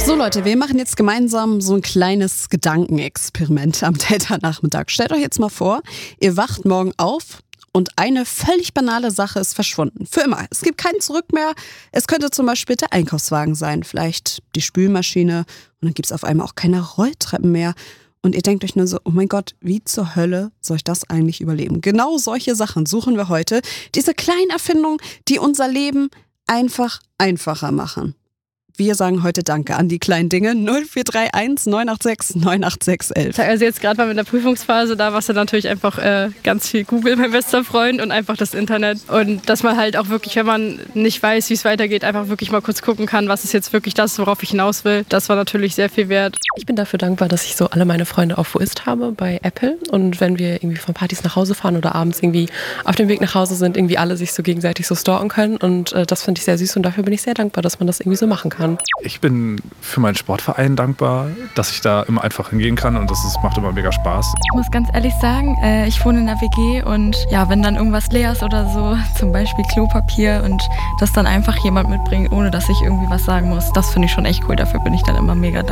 So Leute, wir machen jetzt gemeinsam so ein kleines Gedankenexperiment am Täternachmittag. Stellt euch jetzt mal vor, ihr wacht morgen auf und eine völlig banale Sache ist verschwunden. Für immer. Es gibt kein Zurück mehr. Es könnte zum Beispiel der Einkaufswagen sein, vielleicht die Spülmaschine. Und dann gibt es auf einmal auch keine Rolltreppen mehr. Und ihr denkt euch nur so, oh mein Gott, wie zur Hölle soll ich das eigentlich überleben? Genau solche Sachen suchen wir heute. Diese kleinen Erfindungen, die unser Leben einfach einfacher machen. Wir sagen heute Danke an die kleinen Dinge. 0431 986 98611. Also jetzt gerade mal mit der Prüfungsphase, da war es dann natürlich einfach ganz viel Google, mein bester Freund, und einfach das Internet. Und dass man halt auch wirklich, wenn man nicht weiß, wie es weitergeht, einfach wirklich mal kurz gucken kann, was ist jetzt wirklich das, worauf ich hinaus will. Das war natürlich sehr viel wert. Ich bin dafür dankbar, dass ich so alle meine Freunde auf Voist habe bei Apple. Und wenn wir irgendwie von Partys nach Hause fahren oder abends irgendwie auf dem Weg nach Hause sind, irgendwie alle sich so gegenseitig so stalken können. Und das finde ich sehr süß und dafür bin ich sehr dankbar, dass man das irgendwie so machen kann. Ich bin für meinen Sportverein dankbar, dass ich da immer einfach hingehen kann und macht immer mega Spaß. Ich muss ganz ehrlich sagen, ich wohne in der WG und ja, wenn dann irgendwas leer ist oder so, zum Beispiel Klopapier und das dann einfach jemand mitbringt, ohne dass ich irgendwie was sagen muss, das finde ich schon echt cool. Dafür bin ich dann immer mega dankbar.